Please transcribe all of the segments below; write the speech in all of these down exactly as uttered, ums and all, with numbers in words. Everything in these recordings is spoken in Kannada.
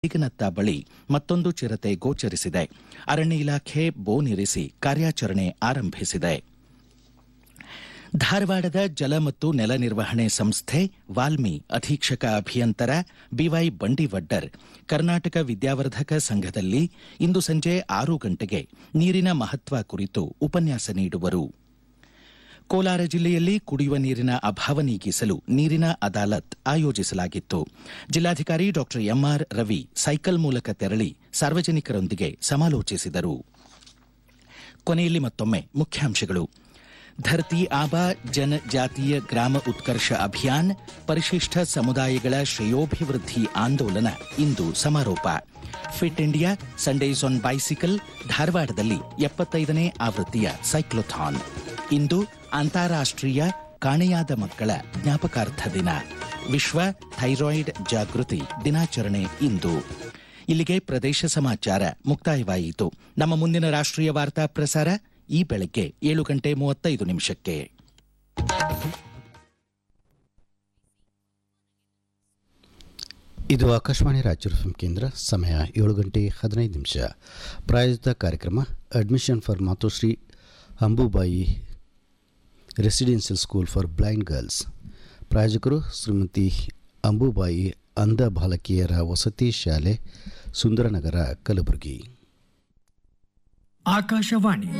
ಈಗನತ್ತ ಬಳಿ ಮತ್ತೊಂದು ಚಿರತೆ ಗೋಚರಿಸಿದೆ. ಅರಣ್ಯ ಇಲಾಖೆ ಬೋನಿರಿಸಿ ಕಾರ್ಯಾಚರಣೆ ಆರಂಭಿಸಿದೆ. ಧಾರವಾಡದ ಜಲ ಮತ್ತು ನೆಲ ನಿರ್ವಹಣೆ ಸಂಸ್ಥೆ ವಾಲ್ಮಿ ಅಧೀಕ್ಷಕ ಅಭಿಯಂತರ ಬಿವೈ ಬಂಡಿವಡ್ಡರ್ ಕರ್ನಾಟಕ ವಿದ್ಯಾವರ್ಧಕ ಸಂಘದಲ್ಲಿ ಇಂದು ಸಂಜೆ ಆರು ಗಂಟೆಗೆ ನೀರಿನ ಮಹತ್ವ ಕುರಿತು ಉಪನ್ಯಾಸ ನೀಡುವರು. ಕೋಲಾರ ಜಿಲ್ಲೆಯಲ್ಲಿ ಕುಡಿಯುವ ನೀರಿನ ಅಭಾವ ನೀಗಿಸಲು ನೀರಿನ ಅದಾಲತ್ ಆಯೋಜಿಸಲಾಗಿತ್ತು. ಜಿಲ್ಲಾಧಿಕಾರಿ ಡಾ ಎಂಆರ್ ರವಿ ಸೈಕಲ್ ಮೂಲಕ ತೆರಳಿ ಸಾರ್ವಜನಿಕರೊಂದಿಗೆ ಸಮಾಲೋಚಿಸಿದರು. ಕೊನೆಯಲ್ಲಿ ಮತ್ತೊಮ್ಮೆ ಮುಖ್ಯಾಂಶಗಳು. ಧರ್ತಿ ಆಬಾ ಜನಜಾತೀಯ ಗ್ರಾಮ ಉತ್ಕರ್ಷ ಅಭಿಯಾನ್ ಪರಿಶಿಷ್ಟ ಸಮುದಾಯಗಳ ಶ್ರೇಯೋಭಿವೃದ್ಧಿ ಆಂದೋಲನ ಇಂದು ಸಮಾರೋಪ. Fit India Sundays on bicycle ಧಾರವಾಡದಲ್ಲಿ ಎಪ್ಪತ್ತೈದನೇ ಆವೃತ್ತಿಯ ಸೈಕ್ಲೋಥಾನ್. ಇಂದು ಅಂತಾರಾಷ್ಟ್ರೀಯ ಕಾಣೆಯಾದ ಮಕ್ಕಳ ಜ್ಞಾಪಕಾರ್ಥ ದಿನ. ವಿಶ್ವ ಥೈರಾಯ್ಡ್ ಜಾಗೃತಿ ದಿನಾಚರಣೆ ಇಂದು. ಇಲ್ಲಿಗೆ ಪ್ರದೇಶ ಸಮಾಚಾರ ಮುಕ್ತಾಯವಾಯಿತು. ನಮ್ಮ ಮುಂದಿನ ರಾಷ್ಟ್ರೀಯ ವಾರ್ತಾ ಪ್ರಸಾರ ಈ ಬೆಳಗ್ಗೆ ಏಳು ಗಂಟೆ ಮೂವತ್ತೈದು ನಿಮಿಷಕ್ಕೆ. ಇದು ಆಕಾಶವಾಣಿ ರಾಯಚೂರು ಎಫ್ಎಂ ಕೇಂದ್ರ. ಸಮಯ ಏಳು ಗಂಟೆ ಹದಿನೈದು ನಿಮಿಷ. ಪ್ರಾಯೋಜಿತ ಕಾರ್ಯಕ್ರಮ admission for Matoshri Ambubai residential school for blind girls. ಪ್ರಾಯೋಜಕರು ಶ್ರೀಮತಿ ಅಂಬುಬಾಯಿ ಅಂಧ ಬಾಲಕಿಯರ ವಸತಿ ಶಾಲೆ, ಸುಂದರನಗರ, ಕಲಬುರಗಿ. ಆಕಾಶವಾಣಿ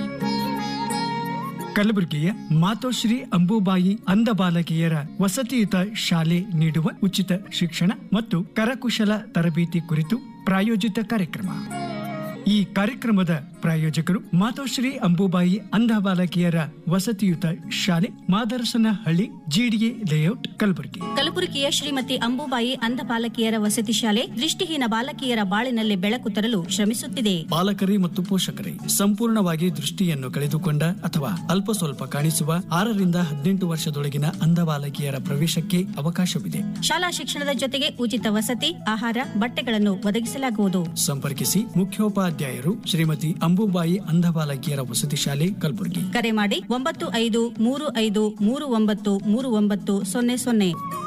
ಕಲಬುರಗಿಯ ಮಾತೋಶ್ರೀ ಅಂಬುಬಾಯಿ ಅಂಧ ಬಾಲಕಿಯರ ವಸತಿಯುತ ಶಾಲೆ ನೀಡುವ ಉಚಿತ ಶಿಕ್ಷಣ ಮತ್ತು ಕರಕುಶಲ ತರಬೇತಿ ಕುರಿತು ಪ್ರಾಯೋಜಿತ ಕಾರ್ಯಕ್ರಮ. ಈ ಕಾರ್ಯಕ್ರಮದ ಪ್ರಾಯೋಜಕರು ಮಾತೋಶ್ರೀ ಅಂಬುಬಾಯಿ ಅಂಧ ಬಾಲಕಿಯರ ವಸತಿಯುತ ಶಾಲೆ, ಮಾದರಸನಹಳ್ಳಿ, ಜಿಡಿಎ ಲೇಔಟ್, ಕಲಬುರಗಿ. ಕಲಬುರಗಿಯ ಶ್ರೀಮತಿ ಅಂಬುಬಾಯಿ ಅಂಧ ಬಾಲಕಿಯರ ವಸತಿ ಶಾಲೆ ದೃಷ್ಟಿಹೀನ ಬಾಲಕಿಯರ ಬಾಳಿನಲ್ಲಿ ಬೆಳಕು ತರಲು ಶ್ರಮಿಸುತ್ತಿದೆ. ಬಾಲಕರೇ ಮತ್ತು ಪೋಷಕರೇ, ಸಂಪೂರ್ಣವಾಗಿ ದೃಷ್ಟಿಯನ್ನು ಕಳೆದುಕೊಂಡ ಅಥವಾ ಅಲ್ಪ ಸ್ವಲ್ಪ ಕಾಣಿಸುವ ಆರರಿಂದ ಹದಿನೆಂಟು ವರ್ಷದೊಳಗಿನ ಅಂಧ ಬಾಲಕಿಯರ ಪ್ರವೇಶಕ್ಕೆ ಅವಕಾಶವಿದೆ. ಶಾಲಾ ಶಿಕ್ಷಣದ ಜೊತೆಗೆ ಉಚಿತ ವಸತಿ, ಆಹಾರ, ಬಟ್ಟೆಗಳನ್ನು ಒದಗಿಸಲಾಗುವುದು. ಸಂಪರ್ಕಿಸಿ ಮುಖ್ಯೋಪಾಧ್ಯಾಯರು ಶ್ರೀಮತಿ ಅಂಬುಬಾಯಿ ಅಂಧ ಬಾಲಕಿಯರ ವಸತಿ ಶಾಲೆ, ಕಲಬುರಗಿ. ಕರೆ ಮಾಡಿ ಒಂಬತ್ತು ಐದು ಮೂರು ಐದು ಮೂರು ಒಂಬತ್ತು ಮೂರು ಒಂಬತ್ತು ಸೊನ್ನೆ ಸೊನ್ನೆ.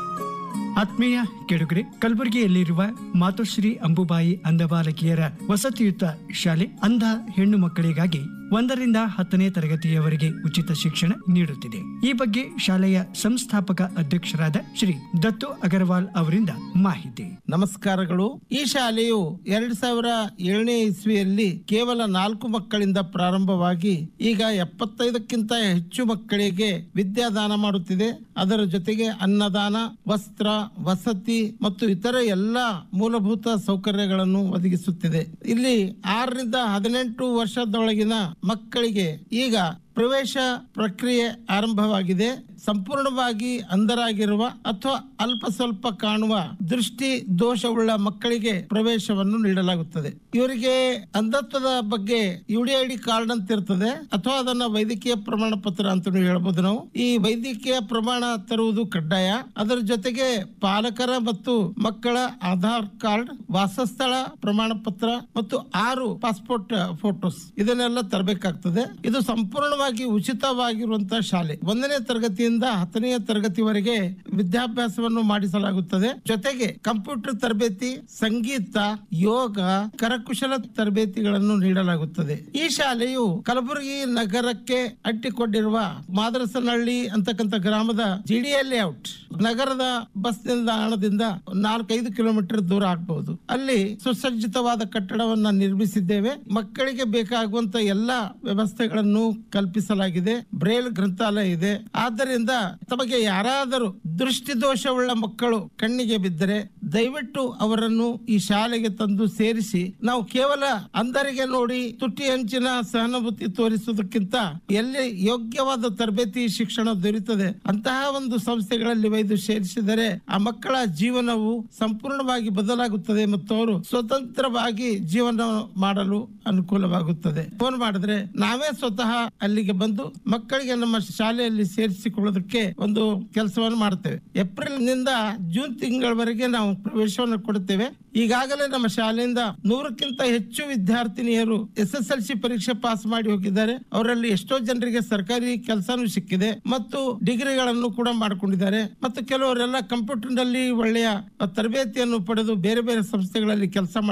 ಆತ್ಮೀಯ ಕೆಡುಗರೆ, ಕಲಬುರಗಿಯಲ್ಲಿರುವ ಮಾತೋಶ್ರೀ ಅಂಬುಬಾಯಿ ಅಂಧ ಬಾಲಕಿಯರ ವಸತಿಯುತ ಶಾಲೆ ಅಂಧ ಹೆಣ್ಣು ಮಕ್ಕಳಿಗಾಗಿ ಒಂದರಿಂದ ಹತ್ತನೇ ತರಗತಿಯವರೆಗೆ ಉಚಿತ ಶಿಕ್ಷಣ ನೀಡುತ್ತಿದೆ. ಈ ಬಗ್ಗೆ ಶಾಲೆಯ ಸಂಸ್ಥಾಪಕ ಅಧ್ಯಕ್ಷರಾದ ಶ್ರೀ ದತ್ತು ಅಗರ್ವಾಲ್ ಅವರಿಂದ ಮಾಹಿತಿ. ನಮಸ್ಕಾರಗಳು. ಈ ಶಾಲೆಯು ಎರಡ್ ಸಾವಿರ ಏಳನೇ ಇಸ್ವಿಯಲ್ಲಿ ಕೇವಲ ನಾಲ್ಕು ಮಕ್ಕಳಿಂದ ಪ್ರಾರಂಭವಾಗಿ ಈಗ ಎಪ್ಪತ್ತೈದಕ್ಕಿಂತ ಹೆಚ್ಚು ಮಕ್ಕಳಿಗೆ ವಿದ್ಯಾದಾನ ಮಾಡುತ್ತಿದೆ. ಅದರ ಜೊತೆಗೆ ಅನ್ನದಾನ, ವಸ್ತ್ರ, ವಸತಿ ಮತ್ತು ಇತರ ಎಲ್ಲ ಮೂಲಭೂತ ಸೌಕರ್ಯಗಳನ್ನು ಒದಗಿಸುತ್ತಿದೆ. ಇಲ್ಲಿ ಆರರಿಂದ ಹದಿನೆಂಟು ವರ್ಷದೊಳಗಿನ ಮಕ್ಕಳಿಗೆ ಈಗ ಪ್ರವೇಶ ಪ್ರಕ್ರಿಯೆ ಆರಂಭವಾಗಿದೆ. ಸಂಪೂರ್ಣವಾಗಿ ಅಂಧರಾಗಿರುವ ಅಥವಾ ಅಲ್ಪ ಸ್ವಲ್ಪ ಕಾಣುವ ದೃಷ್ಟಿ ದೋಷವುಳ್ಳ ಮಕ್ಕಳಿಗೆ ಪ್ರವೇಶವನ್ನು ನೀಡಲಾಗುತ್ತದೆ. ಇವರಿಗೆ ಅಂಧತ್ವದ ಬಗ್ಗೆ ಯುಡಿಐಡಿ ಕಾರ್ಡ್ ಅಂತ ಇರ್ತದೆ, ಅಥವಾ ಅದನ್ನ ವೈದ್ಯಕೀಯ ಪ್ರಮಾಣ ಪತ್ರ ಅಂತ ಹೇಳ್ಬೋದು. ನಾವು ಈ ವೈದ್ಯಕೀಯ ಪ್ರಮಾಣ ತರುವುದು ಕಡ್ಡಾಯ. ಅದರ ಜೊತೆಗೆ ಪಾಲಕರ ಮತ್ತು ಮಕ್ಕಳ ಆಧಾರ್ ಕಾರ್ಡ್, ವಾಸಸ್ಥಳ ಪ್ರಮಾಣ ಪತ್ರ ಮತ್ತು ಆರು ಪಾಸ್ಪೋರ್ಟ್ ಫೋಟೋಸ್ ಇದನ್ನೆಲ್ಲ ತರಬೇಕಾಗ್ತದೆ. ಇದು ಸಂಪೂರ್ಣವಾಗಿ ಉಚಿತವಾಗಿರುವಂತಹ ಶಾಲೆ. ಒಂದನೇ ತರಗತಿಯಿಂದ ಹತ್ತನೆಯ ತರಗತಿವರೆಗೆ ವಿದ್ಯಾಭ್ಯಾಸವನ್ನು ಮಾಡಿಸಲಾಗುತ್ತದೆ. ಜೊತೆಗೆ ಕಂಪ್ಯೂಟರ್ ತರಬೇತಿ, ಸಂಗೀತ, ಯೋಗ, ಕರಕುಶಲ ತರಬೇತಿಗಳನ್ನು ನೀಡಲಾಗುತ್ತದೆ. ಈ ಶಾಲೆಯು ಕಲಬುರಗಿ ನಗರಕ್ಕೆ ಅಂಟಿಕೊಂಡಿರುವ ಮಾದರಸನಹಳ್ಳಿ ಅಂತಕ್ಕಂಥ ಗ್ರಾಮದ ಜಿಡಿಎ ಲೇಔಟ್ ನಗರದ ಬಸ್ ನಿಲ್ದಾಣದಿಂದ ನಾಲ್ಕೈದು ಕಿಲೋಮೀಟರ್ ದೂರ ಆಗಬಹುದು. ಅಲ್ಲಿ ಸುಸಜ್ಜಿತವಾದ ಕಟ್ಟಡವನ್ನ ನಿರ್ಮಿಸಿದ್ದೇವೆ. ಮಕ್ಕಳಿಗೆ ಬೇಕಾಗುವಂತ ಎಲ್ಲಾ ವ್ಯವಸ್ಥೆಗಳನ್ನು ಕಲ್ಪಿಸಲಾಗಿದೆ. ಬ್ರೇಲ್ ಗ್ರಂಥಾಲಯ ಇದೆ. ಆದ್ದರಿಂದ ತಮಗೆ ಯಾರಾದರೂ ದೃಷ್ಟಿದೋಷವುಳ್ಳ ಮಕ್ಕಳು ಕಣ್ಣಿಗೆ ಬಿದ್ದರೆ ದಯವಿಟ್ಟು ಅವರನ್ನು ಈ ಶಾಲೆಗೆ ತಂದು ಸೇರಿಸಿ, ನಾವು ಕೇವಲ ಅಂಧರಿಗೆ ನೋಡಿ ತುಟಿ ಹಂಚಿನ ಸಹಾನುಭೂತಿ ತೋರಿಸುವುದಕ್ಕಿಂತ ಎಲ್ಲಿ ಯೋಗ್ಯವಾದ ತರಬೇತಿ ಶಿಕ್ಷಣ ದೊರೆಯುತ್ತದೆ ಅಂತಹ ಒಂದು ಸಂಸ್ಥೆಗಳಲ್ಲಿ ಒಯ್ದು ಸೇರಿಸಿದರೆ ಆ ಮಕ್ಕಳ ಜೀವನವು ಸಂಪೂರ್ಣವಾಗಿ ಬದಲಾಗುತ್ತದೆ ಮತ್ತು ಅವರು ಸ್ವತಂತ್ರವಾಗಿ ಜೀವನ ಮಾಡಲು ಅನುಕೂಲವಾಗುತ್ತದೆ. ಫೋನ್ ಮಾಡಿದ್ರೆ ನಾವೇ ಸ್ವತಃ ಅಲ್ಲಿಗೆ ಬಂದು ಮಕ್ಕಳಿಗೆ ನಮ್ಮ ಶಾಲೆಯಲ್ಲಿ ಸೇರಿಸಿಕೊಳ್ಳೋದಕ್ಕೆ ಒಂದು ಕೆಲಸವನ್ನು ಮಾಡುತ್ತೇವೆ. ಏಪ್ರಿಲ್ ನಿಂದ ಜೂನ್ ತಿಂಗಳವರೆಗೆ ನಾವು ಪ್ರವೇಶವನ್ನು ಕೊಡುತ್ತೇವೆ. ಈಗಾಗಲೇ ನಮ್ಮ ಶಾಲೆಯಿಂದ ನೂರಕ್ಕಿಂತ ಹೆಚ್ಚು ವಿದ್ಯಾರ್ಥಿನಿಯರು ಎಸ್ ಎಸ್ ಎಲ್ ಸಿ ಪರೀಕ್ಷೆ ಪಾಸ್ ಮಾಡಿ ಹೋಗಿದ್ದಾರೆ. ಅವರಲ್ಲಿ ಎಷ್ಟೋ ಜನರಿಗೆ ಸರ್ಕಾರಿ ಕೆಲಸನೂ ಸಿಕ್ಕಿದೆ ಮತ್ತು ಡಿಗ್ರಿಗಳನ್ನು ಕೂಡ ಮಾಡಿಕೊಂಡಿದ್ದಾರೆ. ಮತ್ತು ಕೆಲವರೆಲ್ಲ ಕಂಪ್ಯೂಟರ್ ನಲ್ಲಿ ಒಳ್ಳೆಯ ತರಬೇತಿಯನ್ನು ಪಡೆದು ಬೇರೆ ಬೇರೆ ಸಂಸ್ಥೆಗಳಲ್ಲಿ ಕೆಲಸ